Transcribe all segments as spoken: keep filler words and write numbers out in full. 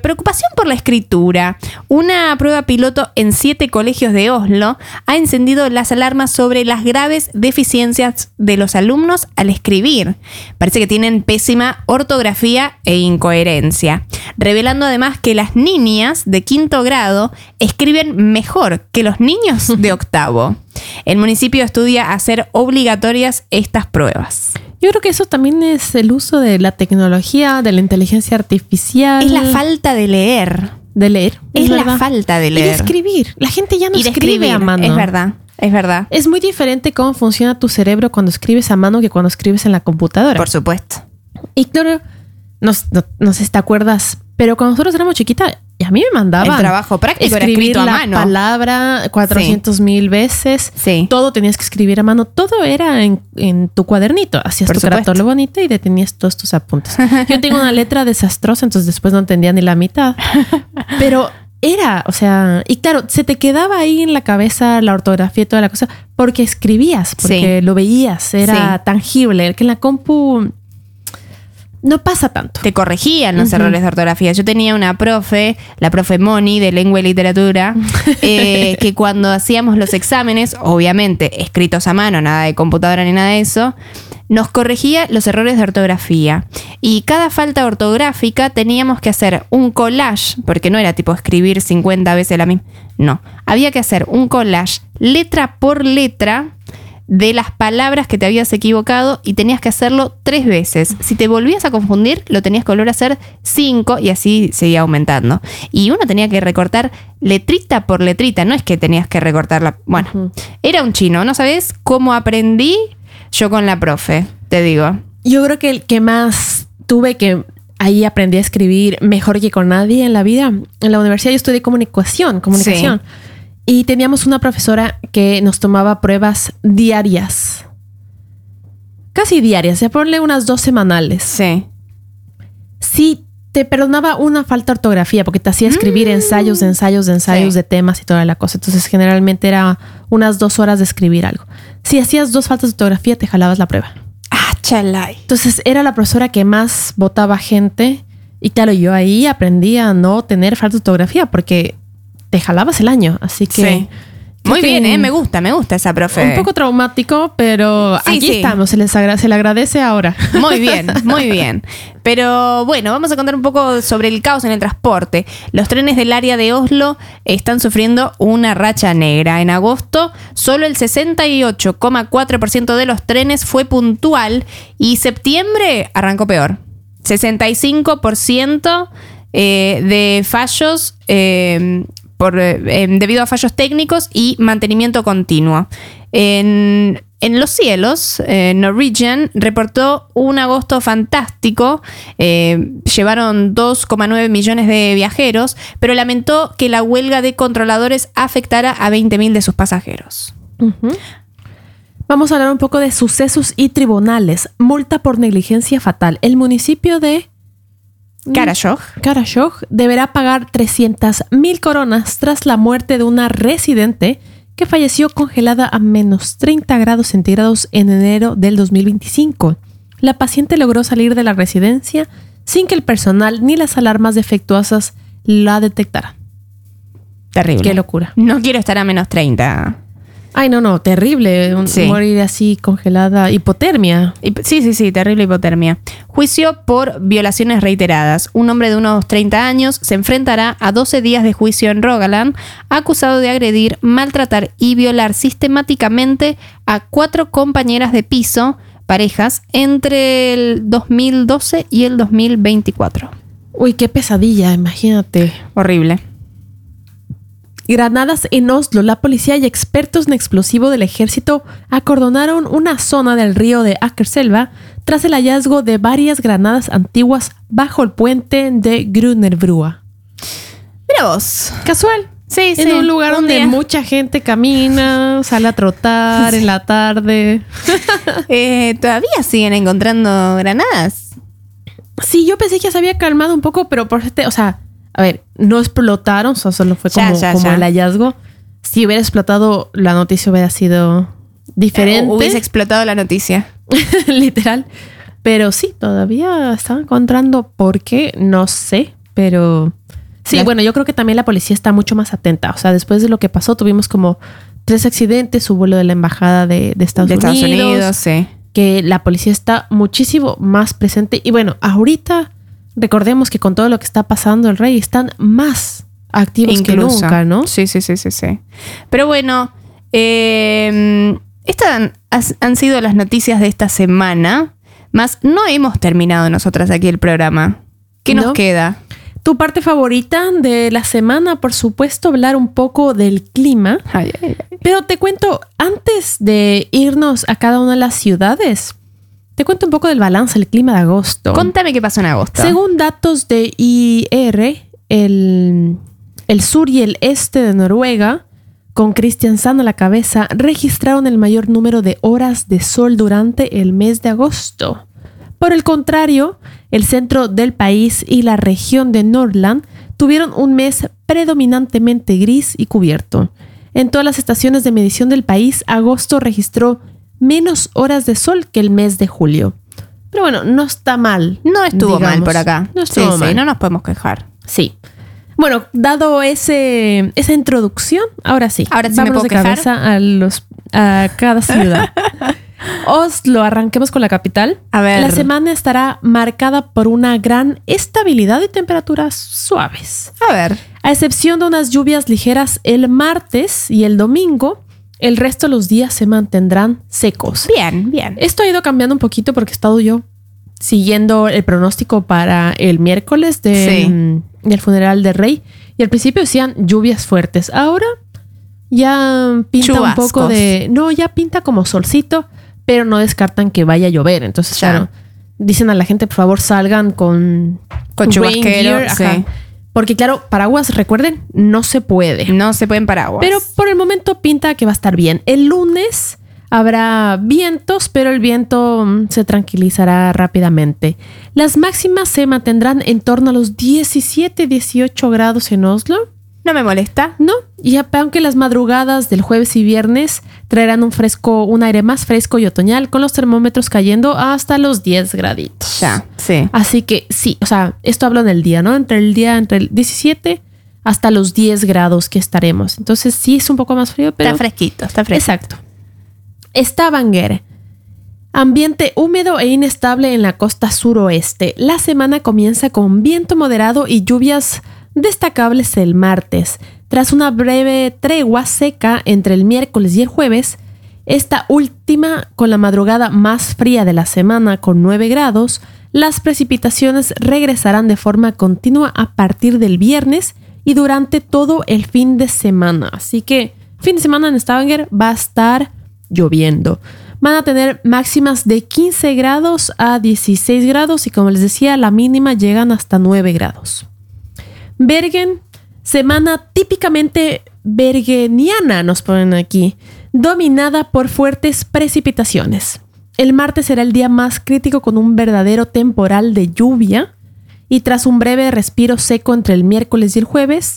preocupación por la escritura. Una prueba piloto en siete colegios de Oslo ha encendido las alarmas sobre las graves deficiencias de los alumnos al escribir. Parece que tienen pésima ortografía e incoherencia, revelando además que las niñas de quinto grado escriben mejor que los niños de octavo. El municipio estudia hacer obligatorias estas pruebas. Yo creo que eso también es el uso de la tecnología, de la inteligencia artificial. Es la falta de leer. De leer. Es, es la verdad. falta de leer. Y de escribir. La gente ya no y de escribe escribir, a mano. Es verdad, es verdad. Es muy diferente cómo funciona tu cerebro cuando escribes a mano que cuando escribes en la computadora. Por supuesto. Y claro, no, no, no sé si te acuerdas, pero cuando nosotros éramos chiquitas, y a mí me mandaban el trabajo práctico era escrito a la mano. Palabra cuatrocientos mil veces. Sí. Todo tenías que escribir a mano. Todo era en, en tu cuadernito. Hacías Por tu supuesto. carátolo bonito y detenías todos tus apuntes. Yo tengo una letra desastrosa, entonces después no entendía ni la mitad. Pero era, o sea, y claro, se te quedaba ahí en la cabeza la ortografía y toda la cosa porque escribías, porque Sí. lo veías, era Sí. tangible. Que en la compu no pasa tanto. Te corregían los Uh-huh. errores de ortografía. Yo tenía una profe, la profe Moni de Lengua y Literatura, eh, que cuando hacíamos los exámenes, obviamente escritos a mano, nada de computadora ni nada de eso, nos corregía los errores de ortografía. Y cada falta ortográfica teníamos que hacer un collage, porque no era tipo escribir cincuenta veces la misma. No, había que hacer un collage letra por letra de las palabras que te habías equivocado y tenías que hacerlo tres veces. Si te volvías a confundir, lo tenías que volver a hacer cinco y así seguía aumentando. Y uno tenía que recortar letrita por letrita, no es que tenías que recortarla. Bueno, Uh-huh. era un chino, ¿no sabes cómo aprendí? Yo con la profe, te digo. Yo creo que el que más tuve que ahí aprendí a escribir mejor que con nadie en la vida. En la universidad yo estudié comunicación, comunicación. Sí. Y teníamos una profesora que nos tomaba pruebas diarias. Casi diarias, ya ponle unas dos semanales. Sí. Sí, te perdonaba una falta de ortografía porque te hacía escribir mm. ensayos, de ensayos, de ensayos, sí. de temas y toda la cosa. Entonces generalmente era unas dos horas de escribir algo. Si hacías dos faltas de ortografía, te jalabas la prueba. Ah, chalay. Entonces era la profesora que más votaba gente. Y claro, yo ahí aprendí a no tener falta de ortografía porque te jalabas el año. Así que... Sí. Muy bien, ¿eh? Me gusta, me gusta esa profe. Un poco traumático, pero sí, aquí sí. estamos. Se les agra- se le agradece ahora. Muy bien, muy bien. Pero bueno, vamos a contar un poco sobre el caos en el transporte. Los trenes del área de Oslo están sufriendo una racha negra. En agosto, solo el sesenta y ocho coma cuatro por ciento de los trenes fue puntual y septiembre arrancó peor. sesenta y cinco por ciento eh, de fallos... Eh, Por, eh, debido a fallos técnicos y mantenimiento continuo. En, en los cielos, eh, Norwegian reportó un agosto fantástico. Eh, llevaron dos coma nueve millones de viajeros, pero lamentó que la huelga de controladores afectara a veinte mil de sus pasajeros. Uh-huh. Vamos a hablar un poco de sucesos y tribunales. Multa por negligencia fatal. El municipio de... Karasjok. Karasjok deberá pagar trescientas mil coronas tras la muerte de una residente que falleció congelada a menos treinta grados centígrados en enero del dos mil veinticinco. La paciente logró salir de la residencia sin que el personal ni las alarmas defectuosas la detectaran. Terrible. Qué locura. No quiero estar a menos treinta. Ay, no, no, terrible. Sí. Morir así congelada. Hipotermia. Sí, sí, sí, terrible hipotermia. Juicio por violaciones reiteradas. Un hombre de unos treinta años se enfrentará a doce días de juicio en Rogaland, acusado de agredir, maltratar y violar sistemáticamente a cuatro compañeras de piso, parejas, entre el dos mil doce y el dos mil veinticuatro. Uy, qué pesadilla, imagínate. Horrible. Granadas en Oslo. La policía y expertos en explosivo del ejército acordonaron una zona del río de Akerselva tras el hallazgo de varias granadas antiguas bajo el puente de Grünerbrua. Mira vos. Casual. Sí, en sí. un lugar un donde día. mucha gente camina, sale a trotar sí. en la tarde. eh, ¿Todavía siguen encontrando granadas? Sí, yo pensé que ya se había calmado un poco, pero por este, o sea... A ver, no explotaron, solo fue como, ya, ya, como ya. el hallazgo. Si hubiera explotado, la noticia hubiera sido diferente. O hubiese explotado la noticia. Literal. Pero sí, todavía estaba encontrando por qué, no sé. Pero Sí, La- bueno, yo creo que también la policía está mucho más atenta. O sea, después de lo que pasó, tuvimos como tres accidentes. Hubo lo de la embajada de, de Estados de Unidos. Estados Unidos, sí. Que la policía está muchísimo más presente. Y bueno, ahorita recordemos que con todo lo que está pasando el rey están más activos que Incluso. nunca, ¿no? Sí, sí, sí, sí, sí. Pero bueno, eh, estas han, has- han sido las noticias de esta semana. Más no hemos terminado nosotras aquí el programa. ¿Qué nos No. queda? Tu parte favorita de la semana, por supuesto, hablar un poco del clima. Ay, ay, ay. Pero te cuento, antes de irnos a cada una de las ciudades, te cuento un poco del balance del clima de agosto. Contame qué pasó en agosto. Según datos de I R, el, el sur y el este de Noruega, con Kristiansand a la cabeza, registraron el mayor número de horas de sol durante el mes de agosto. Por el contrario, el centro del país y la región de Nordland tuvieron un mes predominantemente gris y cubierto. En todas las estaciones de medición del país, agosto registró menos horas de sol que el mes de julio. Pero bueno, no está mal. No estuvo mal digamos. por acá. No estuvo sí, mal. sí, no nos podemos quejar. Sí. Bueno, dado ese, esa introducción, ahora sí. Ahora sí me vámonos puedo de quejar. cabeza a, los, a cada ciudad. Oslo, arranquemos con la capital. A ver. La semana estará marcada por una gran estabilidad y temperaturas suaves. A ver. A excepción de unas lluvias ligeras el martes y el domingo, el resto de los días se mantendrán secos. Bien, bien. Esto ha ido cambiando un poquito porque he estado yo siguiendo el pronóstico para el miércoles de, Sí. mm, del funeral del rey. Y al principio decían lluvias fuertes. Ahora ya pinta Chubascos. un poco de... No, ya pinta como solcito, pero no descartan que vaya a llover. Entonces, Ya. claro, dicen a la gente, por favor, salgan con... Con rain chubasquero, gear, ajá. sí. Porque claro, paraguas, recuerden, no se puede. No se pueden paraguas. Pero por el momento pinta que va a estar bien. El lunes habrá vientos, pero el viento mm, se tranquilizará rápidamente. Las máximas se mantendrán en torno a los diecisiete, dieciocho grados en Oslo. no me molesta. No, y a- aunque las madrugadas del jueves y viernes traerán un fresco, un aire más fresco y otoñal, con los termómetros cayendo hasta los diez graditos. Ya, sí. Así que sí, o sea, esto hablo en el día, ¿no? Entre el día, entre el diecisiete hasta los diez grados que estaremos. Entonces sí es un poco más frío, pero... Está fresquito, está fresco. Exacto. Stavanger. Ambiente húmedo e inestable en la costa suroeste. La semana comienza con viento moderado y lluvias destacables el martes. Tras una breve tregua seca entre el miércoles y el jueves, esta última con la madrugada más fría de la semana con nueve grados, las precipitaciones regresarán de forma continua a partir del viernes y durante todo el fin de semana. Así que fin de semana en Stavanger va a estar lloviendo. Van a tener máximas de quince grados a dieciséis grados y como les decía, la mínima llegan hasta nueve grados. Bergen, semana típicamente bergeniana, nos ponen aquí, dominada por fuertes precipitaciones. El martes será el día más crítico con un verdadero temporal de lluvia y tras un breve respiro seco entre el miércoles y el jueves,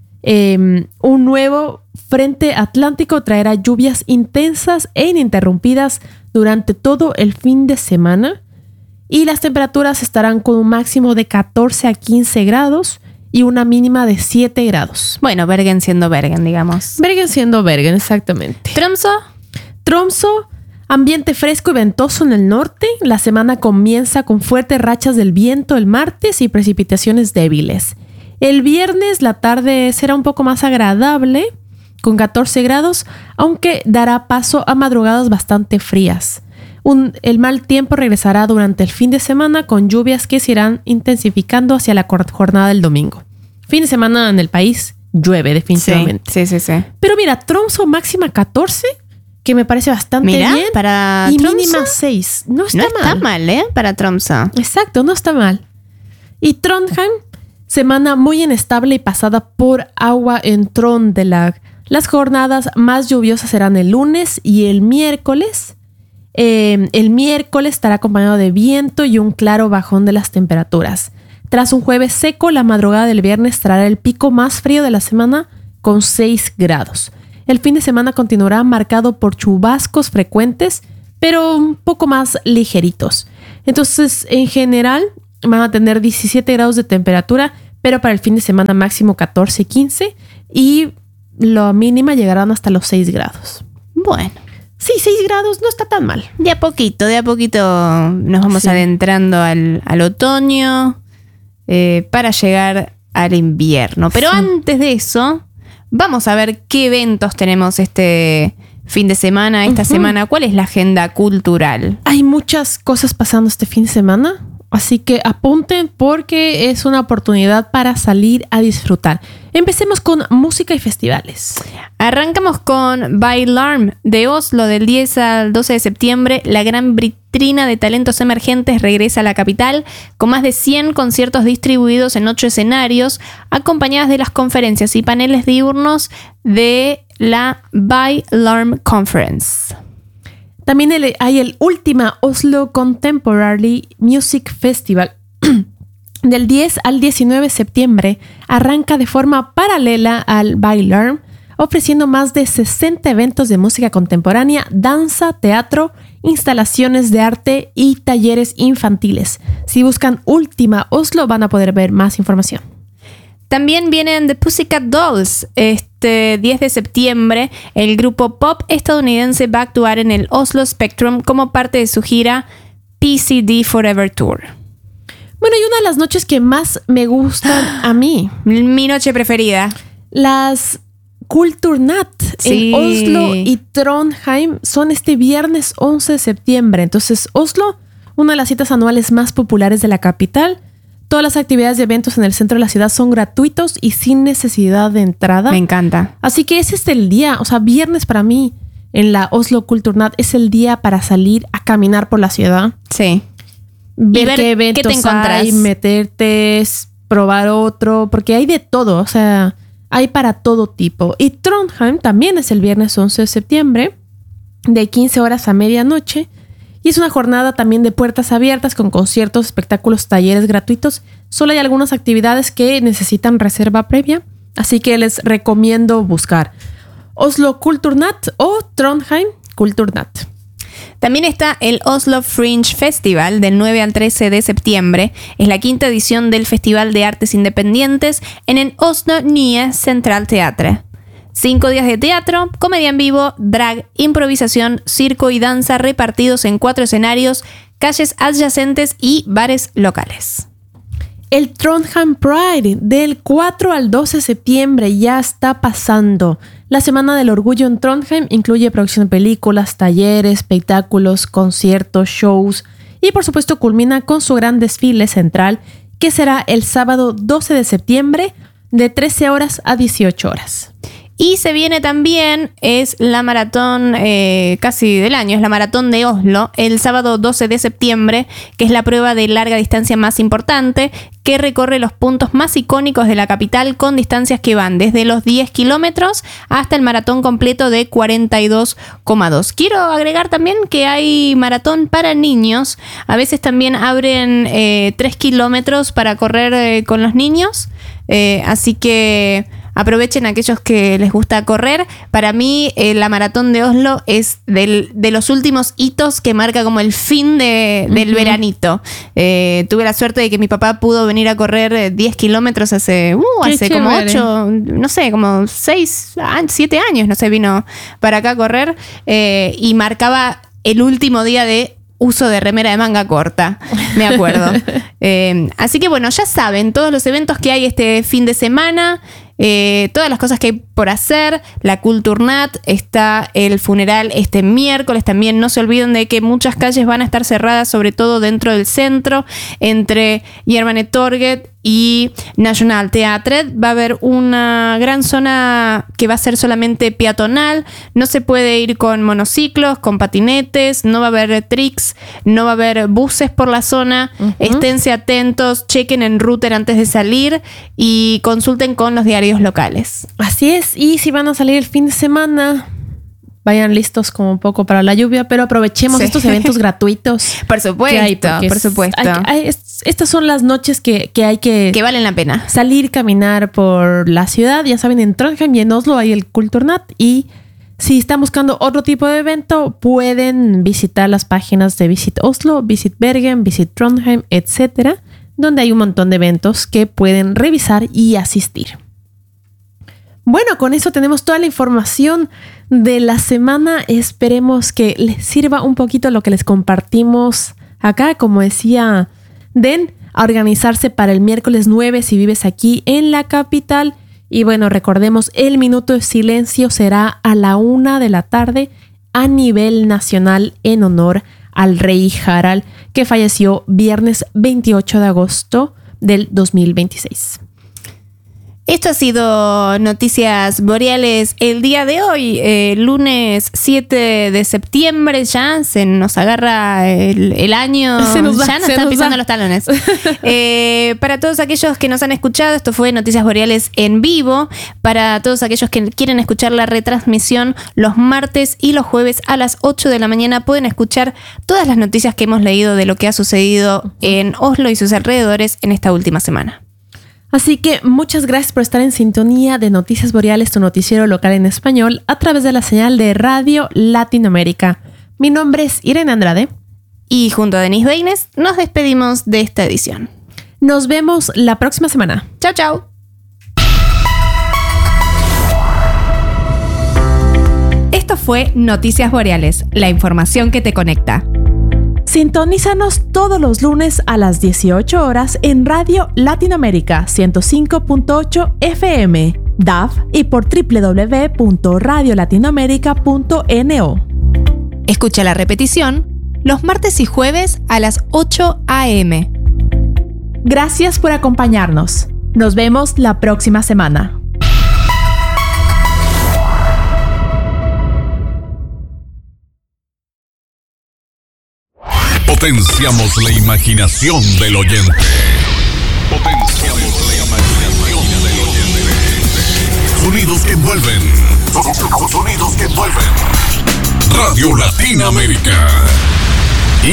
eh, un nuevo frente atlántico traerá lluvias intensas e ininterrumpidas durante todo el fin de semana y las temperaturas estarán con un máximo de catorce a quince grados y una mínima de siete grados. Bueno, Bergen siendo Bergen, digamos. Bergen siendo Bergen, exactamente. Tromso, Tromso, ambiente fresco y ventoso en el norte. La semana comienza con fuertes rachas del viento el martes y precipitaciones débiles. El viernes la tarde será un poco más agradable, con catorce grados, aunque dará paso a madrugadas bastante frías. Un, el mal tiempo regresará durante el fin de semana con lluvias que se irán intensificando hacia la cor- jornada del domingo. Fin de semana en el país llueve definitivamente. sí, sí, sí, sí. Pero mira, Tromso máxima catorce, que me parece bastante Mira, bien. para y Tromso mínima seis. No está no mal. está mal, ¿eh? Para Tromso. Exacto, no está mal. Y Trondheim, semana muy inestable y pasada por agua en Trondelag. Las jornadas más lluviosas serán el lunes y el miércoles. Eh, el miércoles estará acompañado de viento y un claro bajón de las temperaturas. Tras un jueves seco, la madrugada del viernes traerá el pico más frío de la semana con seis grados. El fin de semana continuará marcado por chubascos frecuentes, pero un poco más ligeritos. Entonces, en general, van a tener diecisiete grados de temperatura, pero para el fin de semana máximo catorce y quince y la mínima llegarán hasta los seis grados. Bueno. Sí, seis grados no está tan mal. De a poquito, de a poquito nos vamos sí. adentrando al, al otoño eh, para llegar al invierno. Pero sí. antes de eso, vamos a ver qué eventos tenemos este fin de semana, esta uh-huh. semana. ¿Cuál es la agenda cultural? Hay muchas cosas pasando este fin de semana, así que apunten porque es una oportunidad para salir a disfrutar. Empecemos con música y festivales. Arrancamos con Bailarm de Oslo del diez al doce de septiembre. La gran vitrina de talentos emergentes regresa a la capital con más de cien conciertos distribuidos en ocho escenarios, acompañadas de las conferencias y paneles diurnos de la Bailarm Conference. También el, hay el Ultima Oslo Contemporary Music Festival. Del diez al diecinueve de septiembre arranca de forma paralela al Bailarm, ofreciendo más de sesenta eventos de música contemporánea, danza, teatro, instalaciones de arte y talleres infantiles. Si buscan Ultima Oslo van a poder ver más información. También vienen The Pussycat Dolls. Este diez de septiembre, el grupo pop estadounidense va a actuar en el Oslo Spectrum como parte de su gira P C D Forever Tour. Bueno, y una de las noches que más me gustan a mí. Mi noche preferida. Las Kulturnatt sí. en Oslo y Trondheim son este viernes once de septiembre. Entonces, Oslo, una de las citas anuales más populares de la capital. Todas las actividades de eventos en el centro de la ciudad son gratuitos y sin necesidad de entrada. Me encanta. Así que ese es el día, o sea, viernes para mí en la Oslo Kulturnatt es el día para salir a caminar por la ciudad. Sí. Ver, ver qué eventos qué te encontrás. hay, meterte, probar otro, porque hay de todo, o sea, hay para todo tipo. Y Trondheim también es el viernes once de septiembre, de quince horas a medianoche, y es una jornada también de puertas abiertas con conciertos, espectáculos, talleres gratuitos. Solo hay algunas actividades que necesitan reserva previa, así que les recomiendo buscar Oslo Kulturnatt o Trondheim Kulturnatt. También está el Oslo Fringe Festival del nueve al trece de septiembre. Es la quinta edición del Festival de Artes Independientes en el Oslo Nye Central Teatre. Cinco días de teatro, comedia en vivo, drag, improvisación, circo y danza repartidos en cuatro escenarios, calles adyacentes y bares locales. El Trondheim Pride del cuatro al doce de septiembre ya está pasando. La Semana del Orgullo en Trondheim incluye producción de películas, talleres, espectáculos, conciertos, shows y por supuesto culmina con su gran desfile central que será el sábado doce de septiembre de trece horas a dieciocho horas. Y se viene también, es la maratón eh, casi del año, es la maratón de Oslo, el sábado doce de septiembre, que es la prueba de larga distancia más importante, que recorre los puntos más icónicos de la capital con distancias que van desde los diez kilómetros hasta el maratón completo de cuarenta y dos coma dos. Quiero agregar también que hay maratón para niños. A veces también abren eh, tres kilómetros para correr eh, con los niños. Eh, así que aprovechen aquellos que les gusta correr. Para mí, eh, la maratón de Oslo es del, de los últimos hitos que marca como el fin de, del uh-huh. veranito. Eh, tuve la suerte de que mi papá pudo venir a correr diez kilómetros hace, uh, hace como ocho, no sé, como seis, siete años, no sé, vino para acá a correr eh, y marcaba el último día de uso de remera de manga corta, me acuerdo. eh, así que bueno, ya saben, todos los eventos que hay este fin de semana, eh, todas las cosas que hay por hacer, la Kulturnatt, está el funeral este miércoles, también no se olviden de que muchas calles van a estar cerradas, sobre todo dentro del centro, entre Jernbanetorget y National Theatre. Va a haber una gran zona que va a ser solamente peatonal, no se puede ir con monociclos, con patinetes, no va a haber tricks, no va a haber buses por la zona. Uh-huh. Esténse atentos, chequen en router antes de salir y consulten con los diarios locales. Así es, y si van a salir el fin de semana, vayan listos como un poco para la lluvia, pero aprovechemos sí. estos eventos gratuitos. Por supuesto, hay, por supuesto. Hay, hay, estas son las noches que, que hay que... Que valen la pena. Salir, caminar por la ciudad. Ya saben, en Trondheim y en Oslo hay el Kulturnatt. Y si están buscando otro tipo de evento, pueden visitar las páginas de Visit Oslo, Visit Bergen, Visit Trondheim, etcétera, donde hay un montón de eventos que pueden revisar y asistir. Bueno, con eso tenemos toda la información de la semana. Esperemos que les sirva un poquito lo que les compartimos acá. Como decía Den, a organizarse para el miércoles nueve si vives aquí en la capital. Y bueno, recordemos, el minuto de silencio será a la una de la tarde a nivel nacional en honor al rey Harald, que falleció viernes veintiocho de agosto del dos mil veintiséis. Esto ha sido Noticias Boreales el día de hoy, eh, lunes siete de septiembre. Ya se nos agarra el, el año, se nos va, ya nos se están nos pisando va. los talones. eh, para todos aquellos que nos han escuchado, esto fue Noticias Boreales en vivo. Para todos aquellos que quieren escuchar la retransmisión, los martes y los jueves a las ocho de la mañana pueden escuchar todas las noticias que hemos leído de lo que ha sucedido en Oslo y sus alrededores en esta última semana. Así que muchas gracias por estar en sintonía de Noticias Boreales, tu noticiero local en español, a través de la señal de Radio Latinoamérica. Mi nombre es Irene Andrade. Y junto a Denise Beines nos despedimos de esta edición. Nos vemos la próxima semana. Chao, chao. Esto fue Noticias Boreales, la información que te conecta. Sintonízanos todos los lunes a las dieciocho horas en Radio Latinoamérica ciento cinco punto ocho F M, D A F y por doble u doble u doble u punto radio latinoamérica punto no. Escucha la repetición los martes y jueves a las ocho a eme. Gracias por acompañarnos. Nos vemos la próxima semana. Potenciamos la imaginación del oyente. Potenciamos la imaginación del oyente. Sonidos que envuelven. Sonidos que envuelven. Radio Latinoamérica.